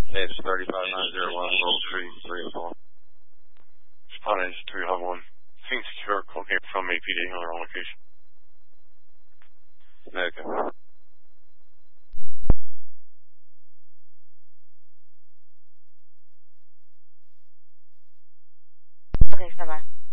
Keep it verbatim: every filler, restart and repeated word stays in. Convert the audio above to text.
It's thirty-five nine zero one World Street, three oh four. Responding to three oh one. Seen secure cocaine from A P D on our location. Okay. Okay, stand by.